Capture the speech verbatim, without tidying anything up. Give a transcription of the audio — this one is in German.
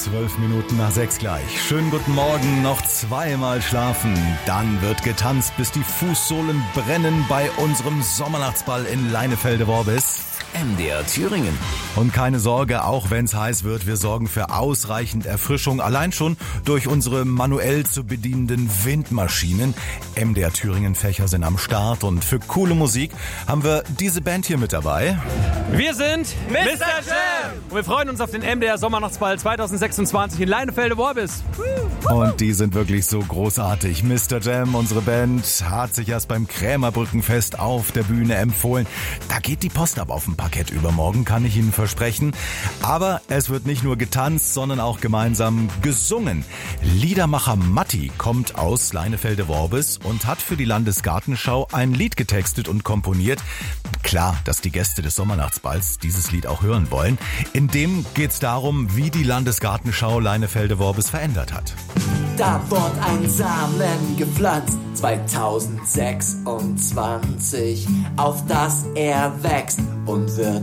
Zwölf Minuten nach sechs gleich. Schönen guten Morgen, noch zweimal schlafen. Dann wird getanzt, bis die Fußsohlen brennen bei unserem Sommernachtsball in Leinefelde-Worbis. M D R Thüringen. Und keine Sorge, auch wenn's heiß wird, wir sorgen für ausreichend Erfrischung. Allein schon durch unsere manuell zu bedienenden Windmaschinen. M D R Thüringen Fächer sind am Start und für coole Musik haben wir diese Band hier mit dabei. Wir sind Mister Jam! Und wir freuen uns auf den M D R Sommernachtsball zwanzig sechsundzwanzig in Leinefelde-Worbis. Und die sind wirklich so großartig. Mister Jam, unsere Band, hat sich erst beim Krämerbrückenfest auf der Bühne empfohlen. Da geht die Post ab auf dem Parkett übermorgen, kann ich Ihnen versprechen. Aber es wird nicht nur getanzt, sondern auch gemeinsam gesungen. Liedermacher Matti kommt aus Leinefelde-Worbis und hat für die Landesgartenschau ein Lied getextet und komponiert. Klar, dass die Gäste des Sommernachtsballs dieses Lied auch hören wollen. In dem geht's darum, wie die Landesgartenschau Leinefelde-Worbis verändert hat. Da wurde ein Samen gepflanzt, zwanzig sechsundzwanzig, auf das er wächst und wird